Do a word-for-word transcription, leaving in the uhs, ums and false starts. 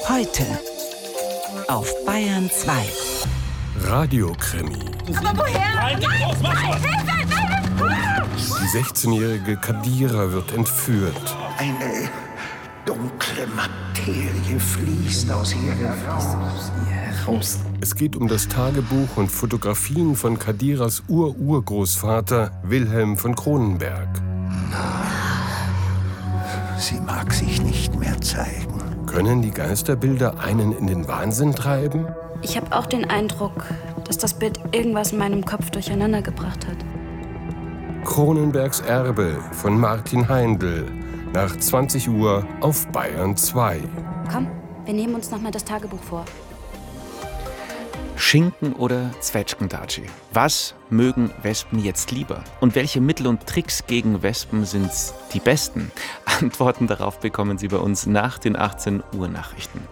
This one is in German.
Heute auf Bayern zwei. Radiokrimi. Aber woher? Halt dich los, mach was! Die sechzehnjährige Kadira wird entführt. Eine dunkle Materie fließt aus ihr heraus. Es geht um das Tagebuch und Fotografien von Kadiras Ur-Urgroßvater Wilhelm von Cronenberg. Sie mag sich nicht mehr zeigen. Können die Geisterbilder einen in den Wahnsinn treiben? Ich habe auch den Eindruck, dass das Bild irgendwas in meinem Kopf durcheinander gebracht hat. Cronenbergs Erbe von Martin Heindl. Nach zwanzig Uhr auf Bayern zwei. Komm, wir nehmen uns noch mal das Tagebuch vor. Schinken oder Zwetschgendatschi? Was mögen Wespen jetzt lieber? Und welche Mittel und Tricks gegen Wespen sind die besten? Antworten darauf bekommen Sie bei uns nach den achtzehn Uhr Nachrichten.